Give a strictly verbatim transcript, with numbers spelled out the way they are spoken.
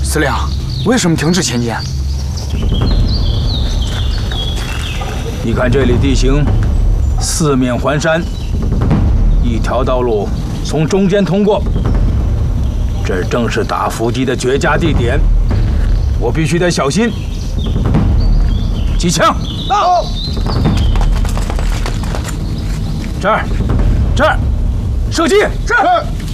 司令，为什么停止前进？ 你看这里地形，四面环山，一条道路从中间通过，这正是打伏击的绝佳地点，我必须得小心。击枪！到！这儿，这儿，射击！是。